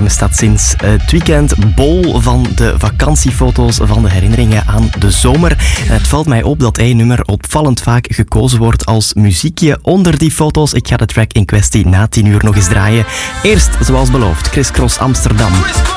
staat sinds het weekend bol van de vakantiefoto's, van de herinneringen aan de zomer. En het valt mij op dat één nummer opvallend vaak gekozen wordt als muziekje onder die foto's. Ik ga de track in kwestie na 10 uur nog eens draaien. Eerst, zoals beloofd, Criss Cross Amsterdam.